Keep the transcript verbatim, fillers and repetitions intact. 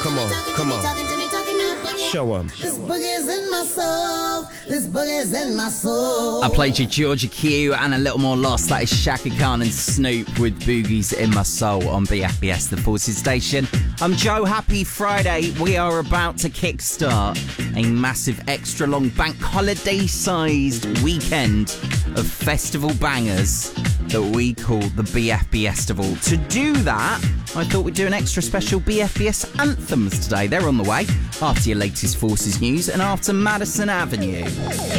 Come on, come on. Show 'em. This boogie's in my soul. This boogie's in my soul. I played you Georgia Q and a little more Lost. That is Shaka Khan and Snoop with Boogies in My Soul on B F B S, the Forces station. I'm Joe. Happy Friday. We are about to kickstart a massive extra long bank holiday sized weekend of festival bangers that we call the B F B Estival. To do that, I thought we'd do an extra special B F B S anthems today. They're on the way after your latest Forces news and after Madison Avenue.